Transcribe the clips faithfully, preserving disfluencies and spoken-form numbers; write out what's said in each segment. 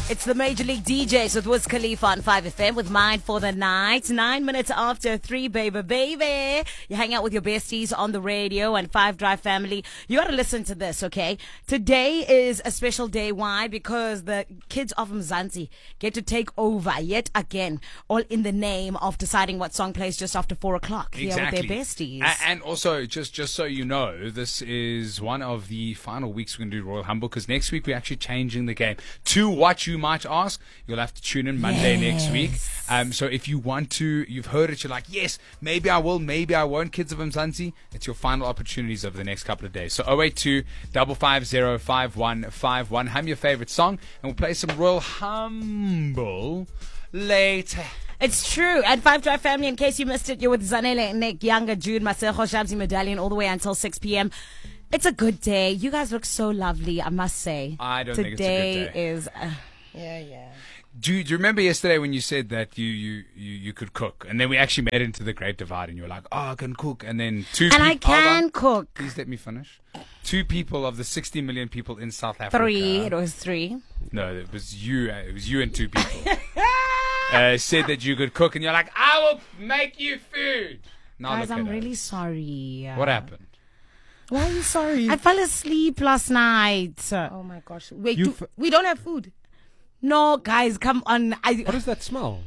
It's the Major League D Js with Wiz Khalifa on five F M with Mind for the Night. Nine minutes after three, baby, baby. You hang out with your besties on the radio and Five Drive family. You got to listen to this, okay? Today is a special day. Why? Because the kids of Mzansi get to take over yet again, all in the name of deciding what song plays just after four o'clock. Exactly. Here with their besties. A- and also, just, just so you know, this is one of the final weeks we're going to do Royal Humble, because next week we're actually changing the game to what you might ask. You'll have to tune in Monday Yes. next week. Um, so if you want to, you've heard it, you're like, yes, maybe I will, maybe I won't, Kids of Mzansi. It's your final opportunities over the next couple of days. So oh eight two, five five zero, five one five one. Hum your favorite song, and we'll play some Royal Humble later. It's true. At Five Drive family, in case you missed it, you're with Zanele, Nick, Younger, Jude, Masejo, Shabzi, Medallion, all the way until six p.m. It's a good day. You guys look so lovely, I must say. I don't Today think it's a good day. is... Uh, Yeah, yeah. Do you, do you remember yesterday when you said that you, you, you, you could cook? And then we actually made it into the Great Divide, and you were like, oh, I can cook. And then two and people... I can hold on. cook. Please let me finish. Two people of the sixty million people in South Africa... Three. It was three. No, it was you. uh, It was you and two people. uh, said that you could cook, and you're like, I will make you food. Now Guys, look I'm at really us. sorry. What happened? Why are you sorry? I fell asleep last night. oh my gosh. Wait, You do, f- we don't have food. No, guys, come on. I, What does that smell?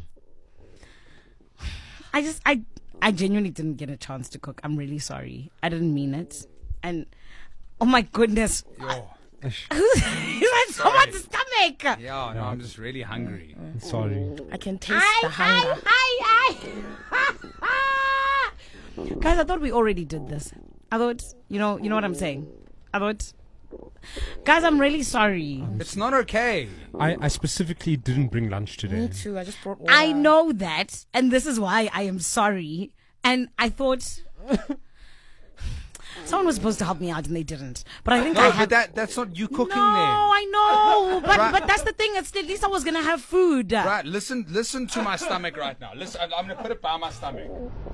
I just, I, I genuinely didn't get a chance to cook. I'm really sorry. I didn't mean it. And, oh my goodness. Yo. Who's in someone's stomach? Yeah, no, I'm just really hungry. Sorry. I can taste Ay, the hunger. ay, ay, ay. Guys, I thought we already did this. I thought, you know, you know what I'm saying? I thought, guys, I'm really sorry. It's not okay. I, I specifically didn't bring lunch today. Me too. I just brought water. I know that, and this is why I am sorry. And I thought someone was supposed to help me out, and they didn't. But I think I No, have. but that, that's not you cooking no, then. I know, but Right. but that's the thing. It's, at least I was gonna have food. Right, listen, listen to my stomach right now. Listen, I'm, I'm gonna put it by my stomach.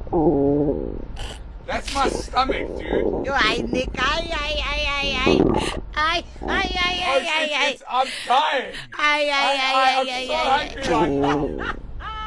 That's my stomach, dude. Yo, ay, Nick, ay, ay, ay, ay, ay, ay, ay, ay, Oh, ay, it's- ay, it's- ay. it's- I'm dying. Ay, ay, ay, I, ay, I'm ay, so ay, ay. hungry right now.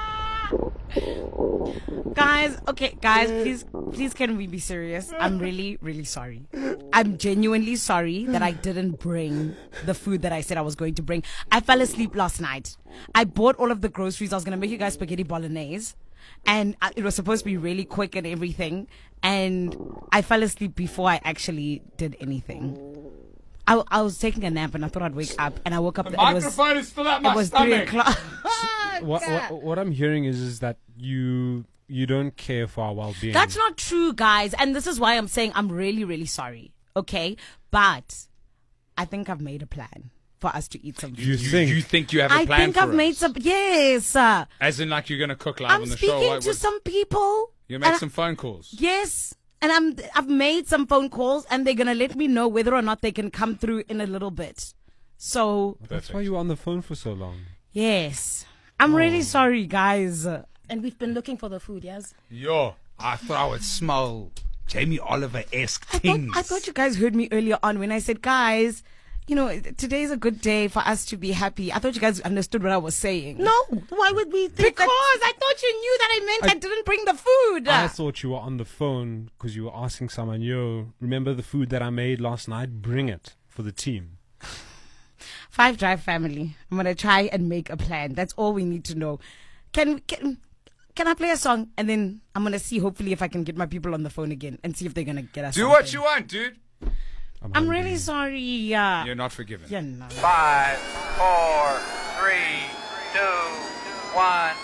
Guys, okay, guys, please, please, can we be serious? I'm really, really sorry. I'm genuinely sorry that I didn't bring the food that I said I was going to bring. I fell asleep last night. I bought all of the groceries. I was going to make you guys spaghetti bolognese, and I- it was supposed to be really quick and everything. And I fell asleep before I actually did anything. I, I was taking a nap, and I thought I'd wake up, and I woke up. The and it was, microphone is still at it my was three stomach. o'clock. What, what, what I'm hearing is, is that you you don't care for our well-being. That's not true, guys. And this is why I'm saying I'm really, really sorry. Okay? But I think I've made a plan for us to eat some food. You You, think? you think you have a I plan think for I've made us? some. Yes. Uh, As in, like, you're gonna cook live I'm on the show? speaking What- to what- some people. You make and I- some phone calls. Yes. And I'm, I've made some phone calls, and they're going to let me know whether or not they can come through in a little bit. So, That's why you were on the phone for so long. yes. I'm really sorry, guys. And we've been looking for the food, yes? Yo, I thought I would smell Jamie Oliver-esque I thought, things. I thought you guys heard me earlier on when I said, guys, you know, today's a good day for us to be happy. I thought you guys understood what I was saying. No. Why would we think Because that? I thought you knew that I meant I, I- didn't bring the food. I thought you were on the phone because you were asking someone, yo, remember the food that I made last night? Bring it for the team. Five Drive family. I'm going to try and make a plan. That's all we need to know. Can can can I play a song? And then I'm going to see, hopefully, if I can get my people on the phone again and see if they're going to get us Do what something. you want, dude. I'm, I'm hungry. really sorry. Yeah. You're not forgiven. Yeah, no. Five, four, three, two, one.